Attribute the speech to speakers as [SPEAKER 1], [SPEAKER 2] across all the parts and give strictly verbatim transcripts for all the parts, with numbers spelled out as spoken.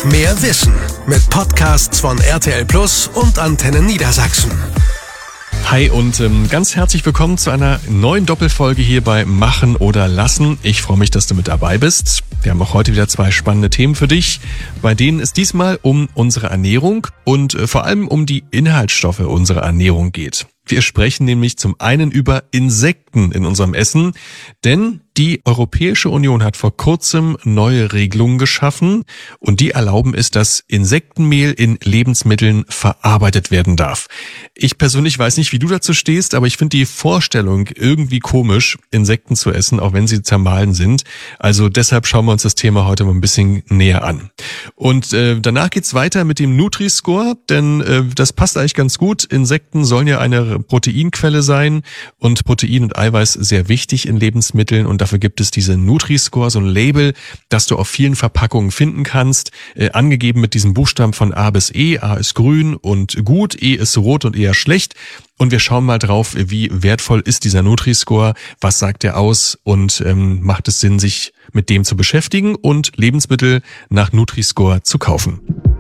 [SPEAKER 1] Mehr Wissen mit Podcasts von R T L Plus und Antenne Niedersachsen.
[SPEAKER 2] Hi und ähm, ganz herzlich willkommen zu einer neuen Doppelfolge hier bei Machen oder Lassen. Ich freue mich, dass du mit dabei bist. Wir haben auch heute wieder zwei spannende Themen für dich, bei denen es diesmal um unsere Ernährung und äh, vor allem um die Inhaltsstoffe unserer Ernährung geht. Wir sprechen nämlich zum einen über Insekten in unserem Essen, denn die Europäische Union hat vor kurzem neue Regelungen geschaffen und die erlauben es, dass Insektenmehl in Lebensmitteln verarbeitet werden darf. Ich persönlich weiß nicht, wie du dazu stehst, aber ich finde die Vorstellung irgendwie komisch, Insekten zu essen, auch wenn sie zermahlen sind. Also deshalb schauen wir uns das Thema heute mal ein bisschen näher an. Und äh, danach geht's weiter mit dem Nutri-Score, denn äh, das passt eigentlich ganz gut. Insekten sollen ja eine Proteinquelle sein und Protein und Eiweiß sehr wichtig in Lebensmitteln und dafür gibt es diese Nutri-Score, so ein Label, das du auf vielen Verpackungen finden kannst, äh, angegeben mit diesem Buchstaben von A bis E. A ist grün und gut, E ist rot und eher schlecht. Und wir schauen mal drauf, wie wertvoll ist dieser Nutri-Score, was sagt er aus und ähm, macht es Sinn, sich mit dem zu beschäftigen und Lebensmittel nach Nutri-Score zu kaufen.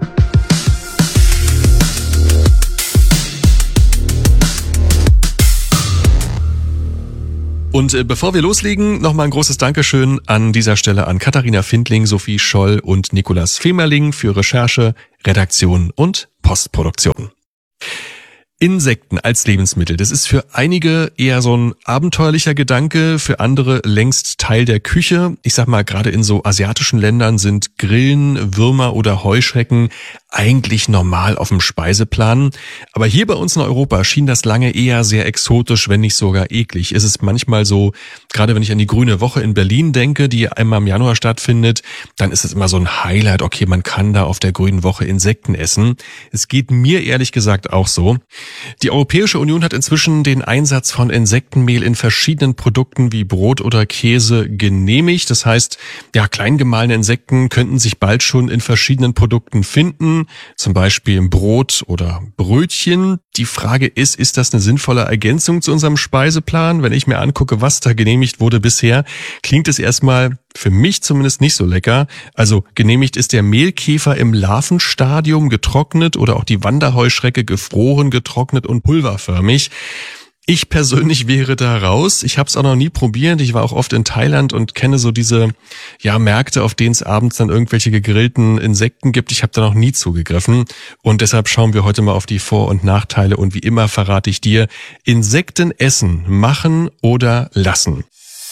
[SPEAKER 2] Und äh, bevor wir loslegen, nochmal ein großes Dankeschön an dieser Stelle an Katharina Findling, Sophie Scholl und Nikolas Femerling für Recherche, Redaktion und Postproduktion. Insekten als Lebensmittel, das ist für einige eher so ein abenteuerlicher Gedanke, für andere längst Teil der Küche. Ich sag mal, gerade in so asiatischen Ländern sind Grillen, Würmer oder Heuschrecken eigentlich normal auf dem Speiseplan. Aber hier bei uns in Europa schien das lange eher sehr exotisch, wenn nicht sogar eklig. Es ist manchmal so, gerade wenn ich an die Grüne Woche in Berlin denke, die einmal im Januar stattfindet, dann ist es immer so ein Highlight, okay, man kann da auf der Grünen Woche Insekten essen. Es geht mir ehrlich gesagt auch so. Die Europäische Union hat inzwischen den Einsatz von Insektenmehl in verschiedenen Produkten wie Brot oder Käse genehmigt. Das heißt, ja, klein gemahlene Insekten könnten sich bald schon in verschiedenen Produkten finden, zum Beispiel im Brot oder Brötchen. Die Frage ist, ist das eine sinnvolle Ergänzung zu unserem Speiseplan? Wenn ich mir angucke, was da genehmigt wurde bisher, klingt es erstmal für mich zumindest nicht so lecker. Also genehmigt ist der Mehlkäfer im Larvenstadium getrocknet oder auch die Wanderheuschrecke gefroren, getrocknet und pulverförmig. Ich persönlich wäre da raus. Ich habe es auch noch nie probiert. Ich war auch oft in Thailand und kenne so diese ja Märkte, auf denen es abends dann irgendwelche gegrillten Insekten gibt. Ich habe da noch nie zugegriffen. Und deshalb schauen wir heute mal auf die Vor- und Nachteile. Und wie immer verrate ich dir, Insekten essen, machen oder lassen.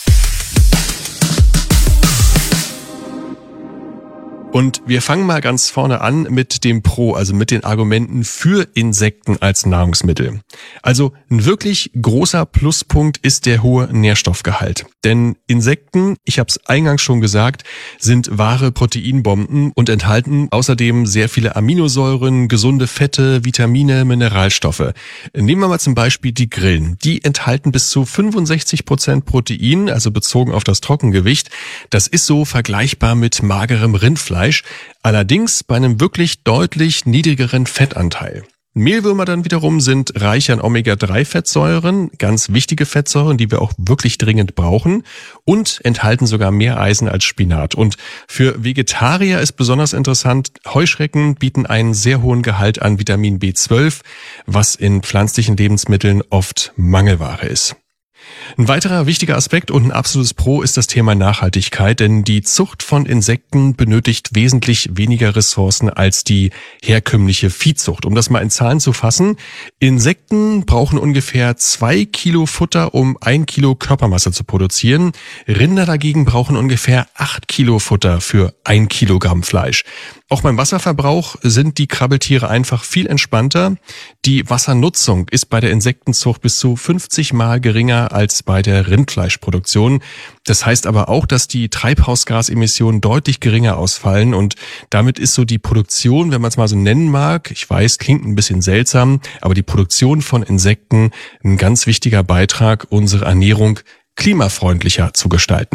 [SPEAKER 2] Und wir fangen mal ganz vorne an mit dem Pro, also mit den Argumenten für Insekten als Nahrungsmittel. Also ein wirklich großer Pluspunkt ist der hohe Nährstoffgehalt. Denn Insekten, ich habe es eingangs schon gesagt, sind wahre Proteinbomben und enthalten außerdem sehr viele Aminosäuren, gesunde Fette, Vitamine, Mineralstoffe. Nehmen wir mal zum Beispiel die Grillen. Die enthalten bis zu fünfundsechzig Prozent Protein, also bezogen auf das Trockengewicht. Das ist so vergleichbar mit magerem Rindfleisch. Allerdings bei einem wirklich deutlich niedrigeren Fettanteil. Mehlwürmer dann wiederum sind reich an Omega drei Fettsäuren, ganz wichtige Fettsäuren, die wir auch wirklich dringend brauchen und enthalten sogar mehr Eisen als Spinat. Und für Vegetarier ist besonders interessant, Heuschrecken bieten einen sehr hohen Gehalt an Vitamin B zwölf, was in pflanzlichen Lebensmitteln oft Mangelware ist. Ein weiterer wichtiger Aspekt und ein absolutes Pro ist das Thema Nachhaltigkeit, denn die Zucht von Insekten benötigt wesentlich weniger Ressourcen als die herkömmliche Viehzucht. Um das mal in Zahlen zu fassen, Insekten brauchen ungefähr zwei Kilo Futter, um ein Kilo Körpermasse zu produzieren. Rinder dagegen brauchen ungefähr acht Kilo Futter für ein Kilogramm Fleisch. Auch beim Wasserverbrauch sind die Krabbeltiere einfach viel entspannter. Die Wassernutzung ist bei der Insektenzucht bis zu fünfzig Mal geringer als bei der Rindfleischproduktion. Das heißt aber auch, dass die Treibhausgasemissionen deutlich geringer ausfallen und damit ist so die Produktion, wenn man es mal so nennen mag, ich weiß, klingt ein bisschen seltsam, aber die Produktion von Insekten ein ganz wichtiger Beitrag, unsere Ernährung klimafreundlicher zu gestalten.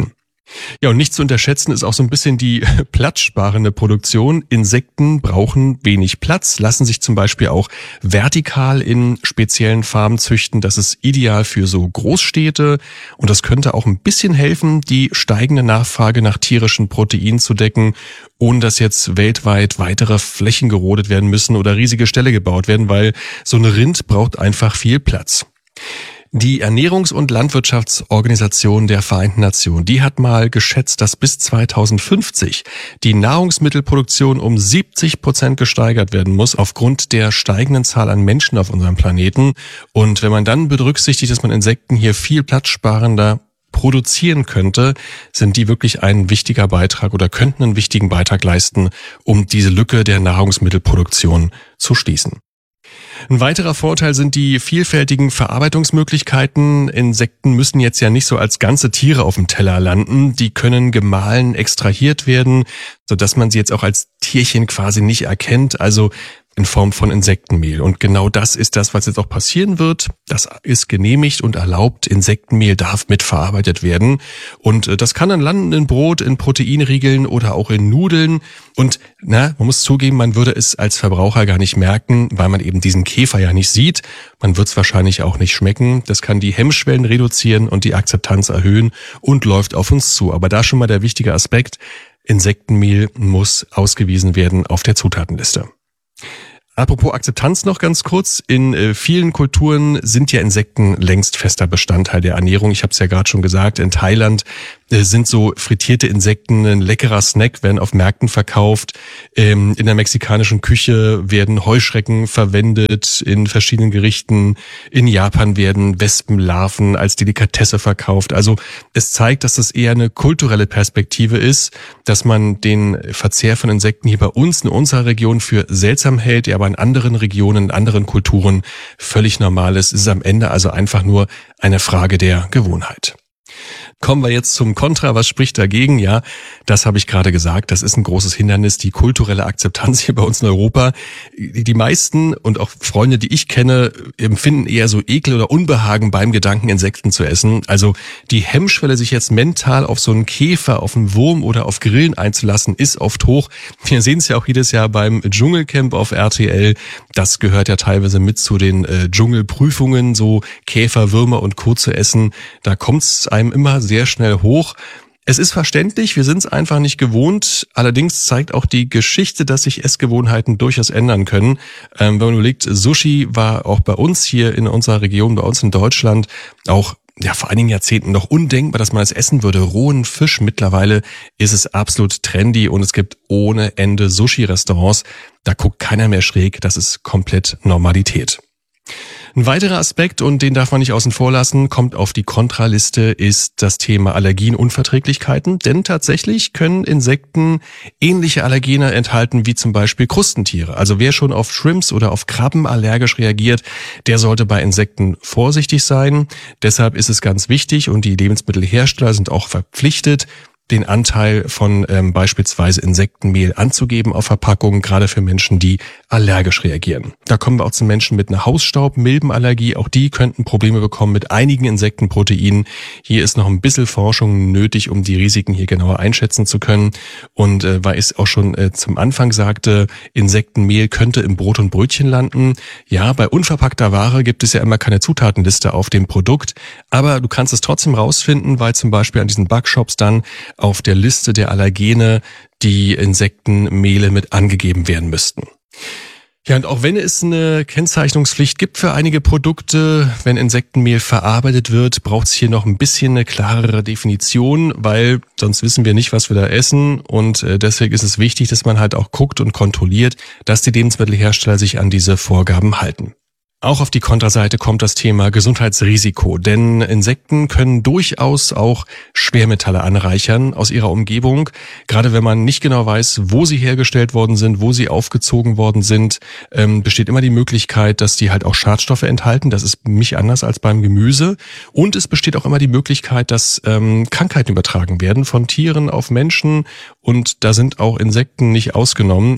[SPEAKER 2] Ja, und nicht zu unterschätzen ist auch so ein bisschen die platzsparende Produktion. Insekten brauchen wenig Platz, lassen sich zum Beispiel auch vertikal in speziellen Farmen züchten. Das ist ideal für so Großstädte und das könnte auch ein bisschen helfen, die steigende Nachfrage nach tierischen Proteinen zu decken, ohne dass jetzt weltweit weitere Flächen gerodet werden müssen oder riesige Ställe gebaut werden, weil so ein Rind braucht einfach viel Platz. Die Ernährungs- und Landwirtschaftsorganisation der Vereinten Nationen, die hat mal geschätzt, dass bis zweitausendfünfzig die Nahrungsmittelproduktion um siebzig Prozent gesteigert werden muss aufgrund der steigenden Zahl an Menschen auf unserem Planeten. Und wenn man dann berücksichtigt, dass man Insekten hier viel platzsparender produzieren könnte, sind die wirklich ein wichtiger Beitrag oder könnten einen wichtigen Beitrag leisten, um diese Lücke der Nahrungsmittelproduktion zu schließen. Ein weiterer Vorteil sind die vielfältigen Verarbeitungsmöglichkeiten. Insekten müssen jetzt ja nicht so als ganze Tiere auf dem Teller landen. Die können gemahlen, extrahiert werden, sodass man sie jetzt auch als Tierchen quasi nicht erkennt. Also in Form von Insektenmehl. Und genau das ist das, was jetzt auch passieren wird. Das ist genehmigt und erlaubt. Insektenmehl darf mitverarbeitet werden. Und das kann dann landen in Brot, in Proteinriegeln oder auch in Nudeln. Und na, man muss zugeben, man würde es als Verbraucher gar nicht merken, weil man eben diesen Käfer ja nicht sieht. Man wird es wahrscheinlich auch nicht schmecken. Das kann die Hemmschwellen reduzieren und die Akzeptanz erhöhen und läuft auf uns zu. Aber da schon mal der wichtige Aspekt. Insektenmehl muss ausgewiesen werden auf der Zutatenliste. Apropos Akzeptanz noch ganz kurz. In äh, vielen Kulturen sind ja Insekten längst fester Bestandteil der Ernährung. Ich habe es ja gerade schon gesagt, in Thailand äh, sind so frittierte Insekten ein leckerer Snack, werden auf Märkten verkauft. Ähm, in der mexikanischen Küche werden Heuschrecken verwendet in verschiedenen Gerichten. In Japan werden Wespenlarven als Delikatesse verkauft. Also es zeigt, dass das eher eine kulturelle Perspektive ist, dass man den Verzehr von Insekten hier bei uns in unserer Region für seltsam hält, der aber in anderen Regionen, in anderen Kulturen völlig normal ist. Es ist am Ende also einfach nur eine Frage der Gewohnheit. Kommen wir jetzt zum Kontra. Was spricht dagegen? Ja, das habe ich gerade gesagt. Das ist ein großes Hindernis, die kulturelle Akzeptanz hier bei uns in Europa. Die meisten und auch Freunde, die ich kenne, empfinden eher so Ekel oder Unbehagen beim Gedanken, Insekten zu essen. Also die Hemmschwelle, sich jetzt mental auf so einen Käfer, auf einen Wurm oder auf Grillen einzulassen, ist oft hoch. Wir sehen es ja auch jedes Jahr beim Dschungelcamp auf R T L. Das gehört ja teilweise mit zu den äh, Dschungelprüfungen, so Käfer, Würmer und Co. zu essen. Da kommt es einem immer sehr schnell hoch. Es ist verständlich, wir sind es einfach nicht gewohnt. Allerdings zeigt auch die Geschichte, dass sich Essgewohnheiten durchaus ändern können. Ähm, wenn man überlegt, Sushi war auch bei uns hier in unserer Region, bei uns in Deutschland, auch ja vor einigen Jahrzehnten noch undenkbar, dass man es essen würde. Rohen Fisch, mittlerweile ist es absolut trendy und es gibt ohne Ende Sushi-Restaurants. Da guckt keiner mehr schräg, das ist komplett Normalität. Ein weiterer Aspekt, und den darf man nicht außen vor lassen, kommt auf die Kontraliste, ist das Thema Allergien, Unverträglichkeiten. Denn tatsächlich können Insekten ähnliche Allergene enthalten wie zum Beispiel Krustentiere. Also wer schon auf Shrimps oder auf Krabben allergisch reagiert, der sollte bei Insekten vorsichtig sein. Deshalb ist es ganz wichtig und die Lebensmittelhersteller sind auch verpflichtet, den Anteil von ähm, beispielsweise Insektenmehl anzugeben auf Verpackungen, gerade für Menschen, die allergisch reagieren. Da kommen wir auch zu Menschen mit einer Hausstaub-, Milbenallergie. Auch die könnten Probleme bekommen mit einigen Insektenproteinen. Hier ist noch ein bisschen Forschung nötig, um die Risiken hier genauer einschätzen zu können. Und äh, weil ich es auch schon äh, zum Anfang sagte, Insektenmehl könnte im Brot und Brötchen landen. Ja, bei unverpackter Ware gibt es ja immer keine Zutatenliste auf dem Produkt. Aber du kannst es trotzdem rausfinden, weil zum Beispiel an diesen Backshops dann auf der Liste der Allergene die Insektenmehle mit angegeben werden müssten. Ja, und auch wenn es eine Kennzeichnungspflicht gibt für einige Produkte, wenn Insektenmehl verarbeitet wird, braucht es hier noch ein bisschen eine klarere Definition, weil sonst wissen wir nicht, was wir da essen. Und deswegen ist es wichtig, dass man halt auch guckt und kontrolliert, dass die Lebensmittelhersteller sich an diese Vorgaben halten. Auch auf die Kontraseite kommt das Thema Gesundheitsrisiko, denn Insekten können durchaus auch Schwermetalle anreichern aus ihrer Umgebung. Gerade wenn man nicht genau weiß, wo sie hergestellt worden sind, wo sie aufgezogen worden sind, ähm, besteht immer die Möglichkeit, dass die halt auch Schadstoffe enthalten. Das ist nicht anders als beim Gemüse. Und es besteht auch immer die Möglichkeit, dass ähm, Krankheiten übertragen werden von Tieren auf Menschen. Und da sind auch Insekten nicht ausgenommen. Also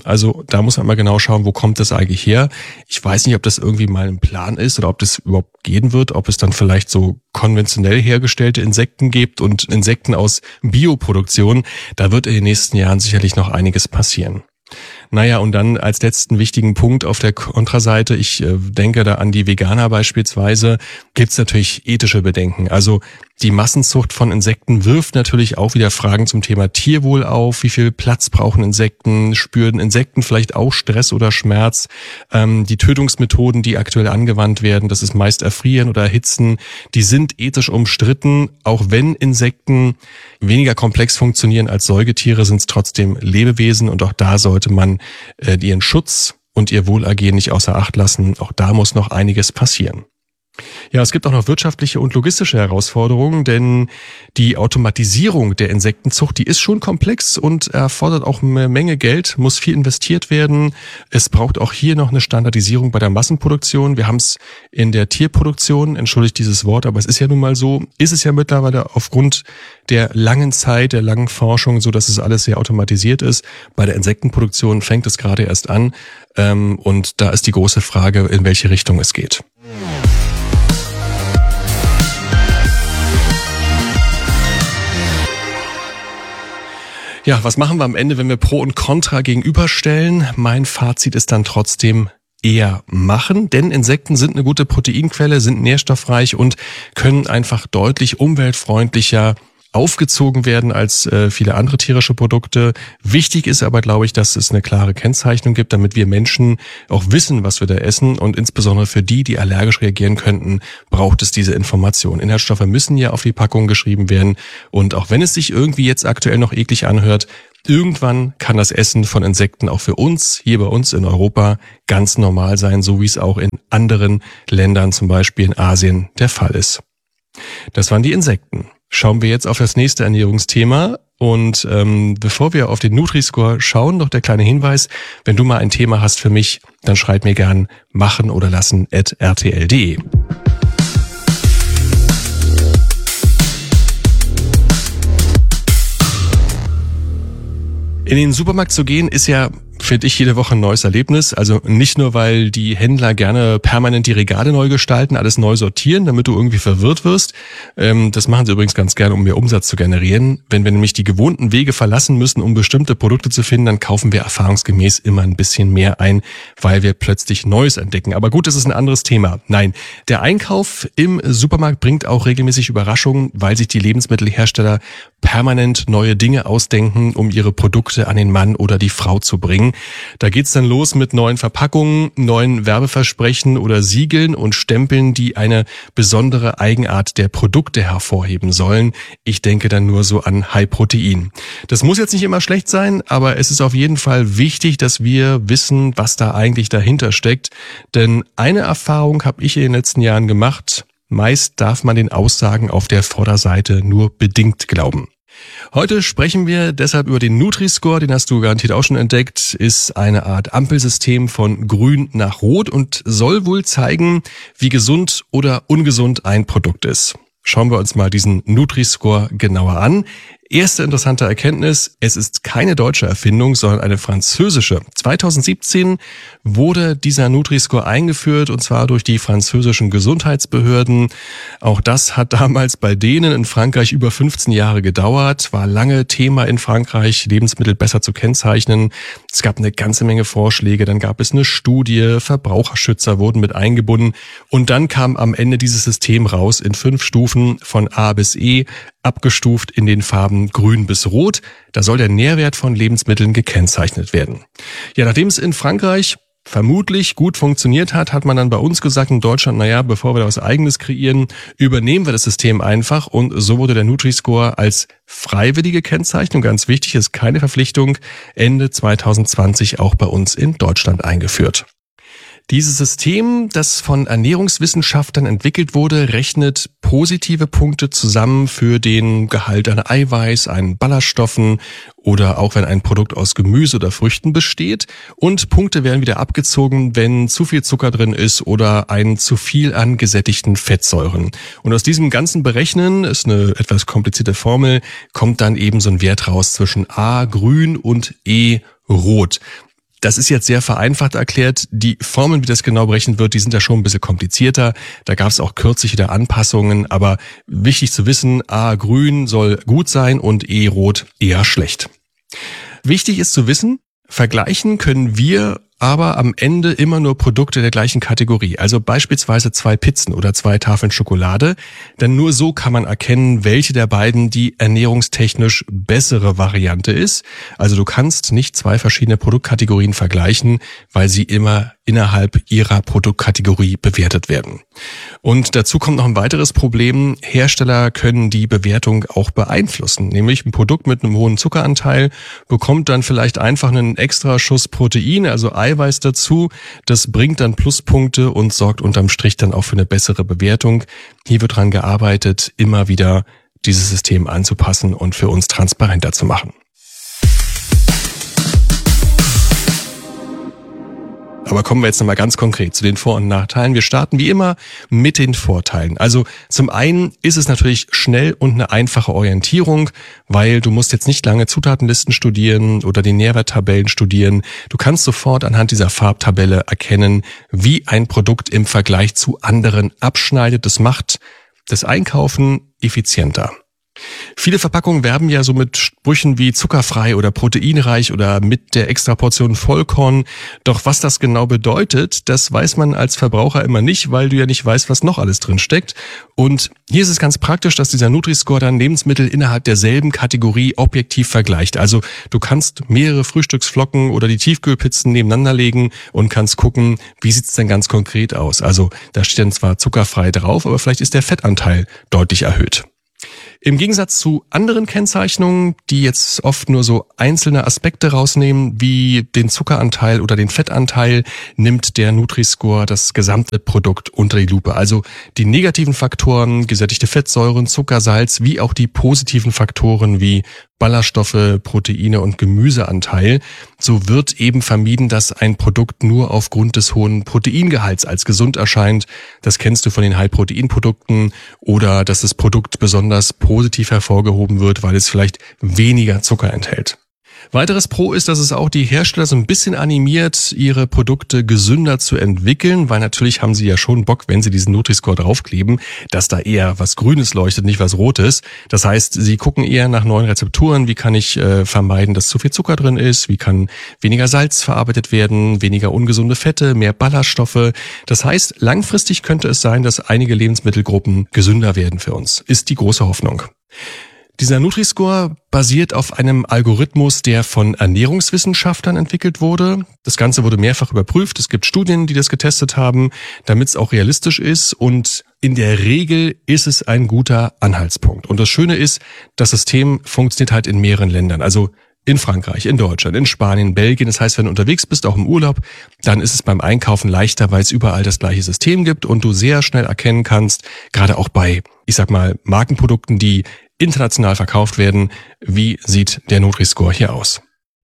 [SPEAKER 2] da muss man mal genau schauen, wo kommt das eigentlich her. Ich weiß nicht, ob das irgendwie mal ein Plan ist oder ob das überhaupt gehen wird, ob es dann vielleicht so konventionell hergestellte Insekten gibt und Insekten aus Bioproduktion. Da wird in den nächsten Jahren sicherlich noch einiges passieren. Naja, und dann als letzten wichtigen Punkt auf der Kontraseite, ich äh, denke da an die Veganer beispielsweise, gibt's natürlich ethische Bedenken. Also die Massenzucht von Insekten wirft natürlich auch wieder Fragen zum Thema Tierwohl auf. Wie viel Platz brauchen Insekten? Spüren Insekten vielleicht auch Stress oder Schmerz? Ähm, die Tötungsmethoden, die aktuell angewandt werden, das ist meist Erfrieren oder Erhitzen, die sind ethisch umstritten. Auch wenn Insekten weniger komplex funktionieren als Säugetiere, sind es trotzdem Lebewesen und auch da sollte man äh, ihren Schutz und ihr Wohlergehen nicht außer Acht lassen. Auch da muss noch einiges passieren. Ja, es gibt auch noch wirtschaftliche und logistische Herausforderungen, denn die Automatisierung der Insektenzucht, die ist schon komplex und erfordert auch eine Menge Geld, muss viel investiert werden. Es braucht auch hier noch eine Standardisierung bei der Massenproduktion. Wir haben es in der Tierproduktion, entschuldigt dieses Wort, aber es ist ja nun mal so, ist es ja mittlerweile aufgrund der langen Zeit, der langen Forschung, so dass es alles sehr automatisiert ist. Bei der Insektenproduktion fängt es gerade erst an, und da ist die große Frage, in welche Richtung es geht. Ja, was machen wir am Ende, wenn wir Pro und Contra gegenüberstellen? Mein Fazit ist dann trotzdem eher machen, denn Insekten sind eine gute Proteinquelle, sind nährstoffreich und können einfach deutlich umweltfreundlicher aufgezogen werden als äh, viele andere tierische Produkte. Wichtig ist aber, glaube ich, dass es eine klare Kennzeichnung gibt, damit wir Menschen auch wissen, was wir da essen, und insbesondere für die, die allergisch reagieren könnten, braucht es diese Information. Inhaltsstoffe müssen ja auf die Packung geschrieben werden, und auch wenn es sich irgendwie jetzt aktuell noch eklig anhört, irgendwann kann das Essen von Insekten auch für uns, hier bei uns in Europa, ganz normal sein, so wie es auch in anderen Ländern, zum Beispiel in Asien, der Fall ist. Das waren die Insekten. Schauen wir jetzt auf das nächste Ernährungsthema, und ähm, bevor wir auf den Nutri-Score schauen, noch der kleine Hinweis: Wenn du mal ein Thema hast für mich, dann schreib mir gern machen oder lassen at r t l punkt d e. In den Supermarkt zu gehen ist ja, finde ich, jede Woche ein neues Erlebnis. Also nicht nur, weil die Händler gerne permanent die Regale neu gestalten, alles neu sortieren, damit du irgendwie verwirrt wirst. Ähm, das machen sie übrigens ganz gerne, um mehr Umsatz zu generieren. Wenn wir nämlich die gewohnten Wege verlassen müssen, um bestimmte Produkte zu finden, dann kaufen wir erfahrungsgemäß immer ein bisschen mehr ein, weil wir plötzlich Neues entdecken. Aber gut, das ist ein anderes Thema. Nein, der Einkauf im Supermarkt bringt auch regelmäßig Überraschungen, weil sich die Lebensmittelhersteller permanent neue Dinge ausdenken, um ihre Produkte an den Mann oder die Frau zu bringen. Da geht's dann los mit neuen Verpackungen, neuen Werbeversprechen oder Siegeln und Stempeln, die eine besondere Eigenart der Produkte hervorheben sollen. Ich denke dann nur so an High Protein. Das muss jetzt nicht immer schlecht sein, aber es ist auf jeden Fall wichtig, dass wir wissen, was da eigentlich dahinter steckt. Denn eine Erfahrung habe ich in den letzten Jahren gemacht: Meist darf man den Aussagen auf der Vorderseite nur bedingt glauben. Heute sprechen wir deshalb über den Nutri-Score, den hast du garantiert auch schon entdeckt, ist eine Art Ampelsystem von grün nach rot und soll wohl zeigen, wie gesund oder ungesund ein Produkt ist. Schauen wir uns mal diesen Nutri-Score genauer an. Erste interessante Erkenntnis: Es ist keine deutsche Erfindung, sondern eine französische. zweitausendsiebzehn wurde dieser Nutri-Score eingeführt, und zwar durch die französischen Gesundheitsbehörden. Auch das hat damals bei denen in Frankreich über fünfzehn Jahre gedauert, war lange Thema in Frankreich, Lebensmittel besser zu kennzeichnen. Es gab eine ganze Menge Vorschläge, dann gab es eine Studie, Verbraucherschützer wurden mit eingebunden, und dann kam am Ende dieses System raus in fünf Stufen von A bis E, abgestuft in den Farben grün bis rot. Da soll der Nährwert von Lebensmitteln gekennzeichnet werden. Ja, nachdem es in Frankreich vermutlich gut funktioniert hat, hat man dann bei uns gesagt in Deutschland, naja, bevor wir da was Eigenes kreieren, übernehmen wir das System einfach, und so wurde der Nutri-Score als freiwillige Kennzeichnung, ganz wichtig, ist keine Verpflichtung, Ende zweitausendzwanzig auch bei uns in Deutschland eingeführt. Dieses System, das von Ernährungswissenschaftlern entwickelt wurde, rechnet positive Punkte zusammen für den Gehalt an Eiweiß, an Ballaststoffen oder auch wenn ein Produkt aus Gemüse oder Früchten besteht. Und Punkte werden wieder abgezogen, wenn zu viel Zucker drin ist oder ein zu viel an gesättigten Fettsäuren. Und aus diesem ganzen Berechnen, ist eine etwas komplizierte Formel, kommt dann eben so ein Wert raus zwischen A, grün, und E, rot. Das ist jetzt sehr vereinfacht erklärt. Die Formeln, wie das genau berechnet wird, die sind ja schon ein bisschen komplizierter. Da gab es auch kürzlich wieder Anpassungen. Aber wichtig zu wissen, A grün soll gut sein und E rot eher schlecht. Wichtig ist zu wissen, vergleichen können wir aber am Ende immer nur Produkte der gleichen Kategorie. Also beispielsweise zwei Pizzen oder zwei Tafeln Schokolade. Denn nur so kann man erkennen, welche der beiden die ernährungstechnisch bessere Variante ist. Also du kannst nicht zwei verschiedene Produktkategorien vergleichen, weil sie immer innerhalb ihrer Produktkategorie bewertet werden. Und dazu kommt noch ein weiteres Problem. Hersteller können die Bewertung auch beeinflussen. Nämlich ein Produkt mit einem hohen Zuckeranteil bekommt dann vielleicht einfach einen extra Schuss Protein, also Eiweiß dazu. Das bringt dann Pluspunkte und sorgt unterm Strich dann auch für eine bessere Bewertung. Hier wird dran gearbeitet, immer wieder dieses System anzupassen und für uns transparenter zu machen. Aber kommen wir jetzt nochmal ganz konkret zu den Vor- und Nachteilen. Wir starten wie immer mit den Vorteilen. Also zum einen ist es natürlich schnell und eine einfache Orientierung, weil du musst jetzt nicht lange Zutatenlisten studieren oder die Nährwerttabellen studieren. Du kannst sofort anhand dieser Farbtabelle erkennen, wie ein Produkt im Vergleich zu anderen abschneidet. Das macht das Einkaufen effizienter. Viele Verpackungen werben ja so mit Sprüchen wie zuckerfrei oder proteinreich oder mit der Extraportion Vollkorn. Doch was das genau bedeutet, das weiß man als Verbraucher immer nicht, weil du ja nicht weißt, was noch alles drin steckt. Und hier ist es ganz praktisch, dass dieser Nutri-Score dann Lebensmittel innerhalb derselben Kategorie objektiv vergleicht. Also du kannst mehrere Frühstücksflocken oder die Tiefkühlpizzen nebeneinander legen und kannst gucken, wie sieht's denn ganz konkret aus. Also da steht dann zwar zuckerfrei drauf, aber vielleicht ist der Fettanteil deutlich erhöht. Im Gegensatz zu anderen Kennzeichnungen, die jetzt oft nur so einzelne Aspekte rausnehmen, wie den Zuckeranteil oder den Fettanteil, nimmt der Nutri-Score das gesamte Produkt unter die Lupe. Also die negativen Faktoren, gesättigte Fettsäuren, Zucker, Salz, wie auch die positiven Faktoren wie Ballaststoffe, Proteine und Gemüseanteil. So wird eben vermieden, dass ein Produkt nur aufgrund des hohen Proteingehalts als gesund erscheint. Das kennst du von den High-Protein-Produkten, oder dass das Produkt besonders positiv hervorgehoben wird, weil es vielleicht weniger Zucker enthält. Weiteres Pro ist, dass es auch die Hersteller so ein bisschen animiert, ihre Produkte gesünder zu entwickeln, weil natürlich haben sie ja schon Bock, wenn sie diesen Nutri-Score draufkleben, dass da eher was Grünes leuchtet, nicht was Rotes. Das heißt, sie gucken eher nach neuen Rezepturen, wie kann ich äh, vermeiden, dass zu viel Zucker drin ist, wie kann weniger Salz verarbeitet werden, weniger ungesunde Fette, mehr Ballaststoffe. Das heißt, langfristig könnte es sein, dass einige Lebensmittelgruppen gesünder werden für uns. Ist die große Hoffnung. Dieser Nutri-Score basiert auf einem Algorithmus, der von Ernährungswissenschaftlern entwickelt wurde. Das Ganze wurde mehrfach überprüft. Es gibt Studien, die das getestet haben, damit es auch realistisch ist. Und in der Regel ist es ein guter Anhaltspunkt. Und das Schöne ist, das System funktioniert halt in mehreren Ländern. Also in Frankreich, in Deutschland, in Spanien, Belgien. Das heißt, wenn du unterwegs bist, auch im Urlaub, dann ist es beim Einkaufen leichter, weil es überall das gleiche System gibt und du sehr schnell erkennen kannst, gerade auch bei, ich sag mal, Markenprodukten, die international verkauft werden, wie sieht der Nutri-Score hier aus?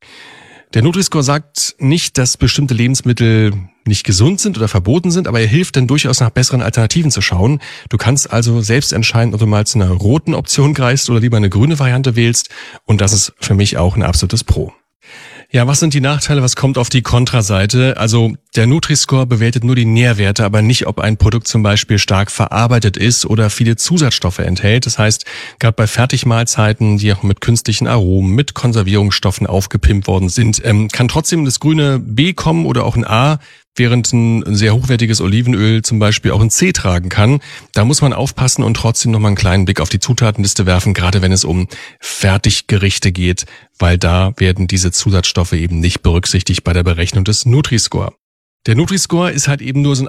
[SPEAKER 2] Der Nutri-Score sagt nicht, dass bestimmte Lebensmittel nicht gesund sind oder verboten sind, aber er hilft dann durchaus nach besseren Alternativen zu schauen. Du kannst also selbst entscheiden, ob du mal zu einer roten Option greifst oder lieber eine grüne Variante wählst, und das ist für mich auch ein absolutes Pro. Ja, was sind die Nachteile? Was kommt auf die Kontraseite? Also der Nutri-Score bewertet nur die Nährwerte, aber nicht, ob ein Produkt zum Beispiel stark verarbeitet ist oder viele Zusatzstoffe enthält. Das heißt, gerade bei Fertigmahlzeiten, die auch mit künstlichen Aromen, mit Konservierungsstoffen aufgepimpt worden sind, ähm, kann trotzdem das grüne B kommen oder auch ein A, während ein sehr hochwertiges Olivenöl zum Beispiel auch ein C tragen kann. Da muss man aufpassen und trotzdem nochmal einen kleinen Blick auf die Zutatenliste werfen, gerade wenn es um Fertiggerichte geht, weil da werden diese Zusatzstoffe eben nicht berücksichtigt bei der Berechnung des Nutri-Score. Der Nutri-Score ist halt eben nur so ein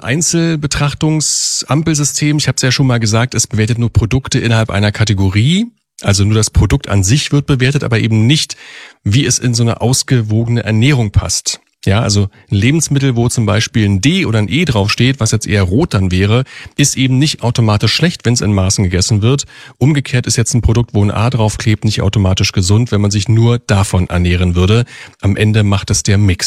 [SPEAKER 2] Einzelbetrachtungsampelsystem. Ich habe es ja schon mal gesagt, es bewertet nur Produkte innerhalb einer Kategorie. Also nur das Produkt an sich wird bewertet, aber eben nicht, wie es in so eine ausgewogene Ernährung passt. Ja, also ein Lebensmittel, wo zum Beispiel ein D oder ein E draufsteht, was jetzt eher rot dann wäre, ist eben nicht automatisch schlecht, wenn es in Maßen gegessen wird. Umgekehrt ist jetzt ein Produkt, wo ein A draufklebt, nicht automatisch gesund, wenn man sich nur davon ernähren würde. Am Ende macht es der Mix.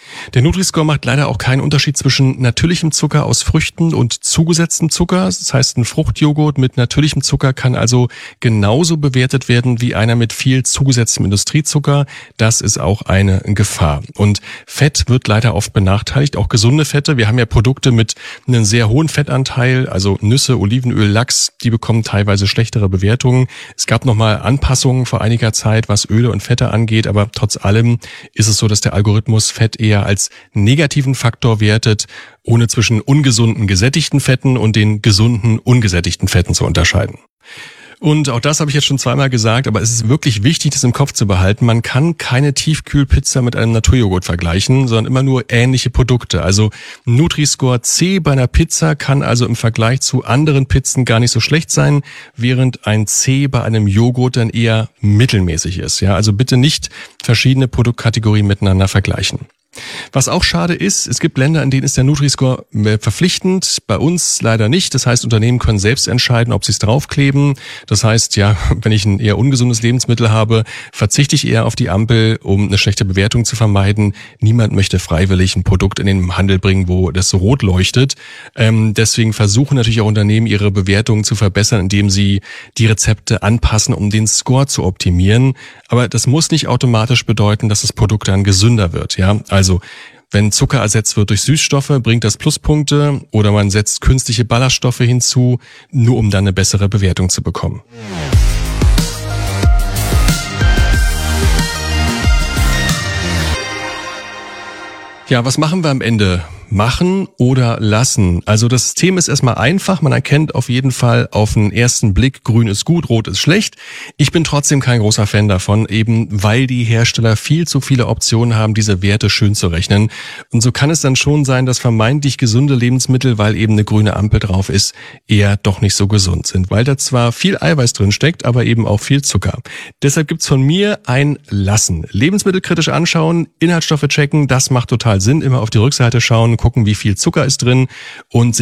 [SPEAKER 2] Der Nutri-Score macht leider auch keinen Unterschied zwischen natürlichem Zucker aus Früchten und zugesetztem Zucker. Das heißt, ein Fruchtjoghurt mit natürlichem Zucker kann also genauso bewertet werden wie einer mit viel zugesetztem Industriezucker. Das ist auch eine Gefahr. Und Fett wird leider oft benachteiligt, auch gesunde Fette. Wir haben ja Produkte mit einem sehr hohen Fettanteil, also Nüsse, Olivenöl, Lachs, die bekommen teilweise schlechtere Bewertungen. Es gab nochmal Anpassungen vor einiger Zeit, was Öle und Fette angeht, aber trotz allem ist es so, dass der Algorithmus Fett eher als negativen Faktor wertet, ohne zwischen ungesunden gesättigten Fetten und den gesunden ungesättigten Fetten zu unterscheiden. Und auch das habe ich jetzt schon zweimal gesagt, aber es ist wirklich wichtig, das im Kopf zu behalten. Man kann keine Tiefkühlpizza mit einem Naturjoghurt vergleichen, sondern immer nur ähnliche Produkte. Also Nutri-Score C bei einer Pizza kann also im Vergleich zu anderen Pizzen gar nicht so schlecht sein, während ein C bei einem Joghurt dann eher mittelmäßig ist. Ja, also bitte nicht verschiedene Produktkategorien miteinander vergleichen. Was auch schade ist, es gibt Länder, in denen ist der Nutri-Score verpflichtend, bei uns leider nicht. Das heißt, Unternehmen können selbst entscheiden, ob sie es draufkleben. Das heißt, ja, wenn ich ein eher ungesundes Lebensmittel habe, verzichte ich eher auf die Ampel, um eine schlechte Bewertung zu vermeiden. Niemand möchte freiwillig ein Produkt in den Handel bringen, wo das so rot leuchtet. Ähm, deswegen versuchen natürlich auch Unternehmen, ihre Bewertungen zu verbessern, indem sie die Rezepte anpassen, um den Score zu optimieren. Aber das muss nicht automatisch bedeuten, dass das Produkt dann gesünder wird, ja. Also, wenn Zucker ersetzt wird durch Süßstoffe, bringt das Pluspunkte, oder man setzt künstliche Ballaststoffe hinzu, nur um dann eine bessere Bewertung zu bekommen. Ja, was machen wir am Ende? Machen oder lassen. Also das System ist erstmal einfach. Man erkennt auf jeden Fall auf den ersten Blick, grün ist gut, rot ist schlecht. Ich bin trotzdem kein großer Fan davon, eben weil die Hersteller viel zu viele Optionen haben, diese Werte schön zu rechnen. Und so kann es dann schon sein, dass vermeintlich gesunde Lebensmittel, weil eben eine grüne Ampel drauf ist, eher doch nicht so gesund sind. Weil da zwar viel Eiweiß drin steckt, aber eben auch viel Zucker. Deshalb gibt's von mir ein Lassen. Lebensmittel kritisch anschauen, Inhaltsstoffe checken, das macht total Sinn. Immer auf die Rückseite schauen, gucken, wie viel Zucker ist drin und